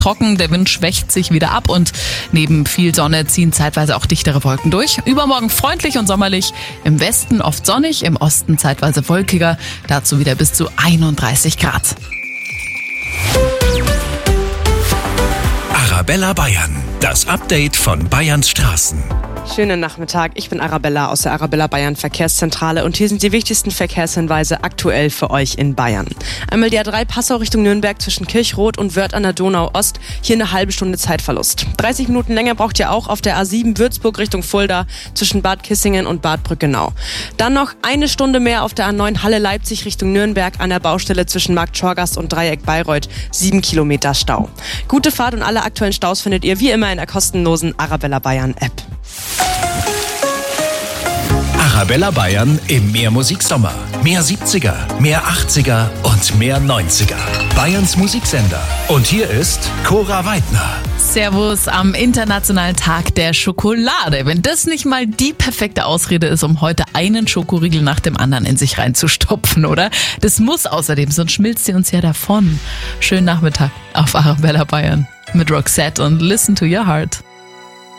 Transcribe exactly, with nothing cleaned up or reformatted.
trocken, der Wind schwächt sich wieder ab und neben viel Sonne ziehen zeitweise auch dichtere Wolken durch. Übermorgen freundlich und sommerlich, im Westen oft sonnig, im Osten zeitweise wolkiger, dazu wieder bis zu einunddreißig Grad. Arabella Bayern, das Update von Bayerns Straßen. Schönen Nachmittag, ich bin Arabella aus der Arabella Bayern Verkehrszentrale und hier sind die wichtigsten Verkehrshinweise aktuell für euch in Bayern. Einmal die A drei Passau Richtung Nürnberg zwischen Kirchrot und Wörth an der Donau Ost, hier eine halbe Stunde Zeitverlust. dreißig Minuten länger braucht ihr auch auf der A sieben Würzburg Richtung Fulda zwischen Bad Kissingen und Bad Brückenau. Dann noch eine Stunde mehr auf der A neun Halle Leipzig Richtung Nürnberg an der Baustelle zwischen Markt Schorgast und Dreieck Bayreuth, sieben Kilometer Stau. Gute Fahrt und alle aktuellen Staus findet ihr wie immer in der kostenlosen Arabella Bayern App. Arabella Bayern im Mehrmusiksommer. Mehr siebziger, mehr achtziger und mehr neunziger. Bayerns Musiksender. Und hier ist Cora Weidner. Servus am Internationalen Tag der Schokolade. Wenn das nicht mal die perfekte Ausrede ist, um heute einen Schokoriegel nach dem anderen in sich reinzustopfen, oder? Das muss außerdem, sonst schmilzt sie uns ja davon. Schönen Nachmittag auf Arabella Bayern mit Roxette und Listen to Your Heart.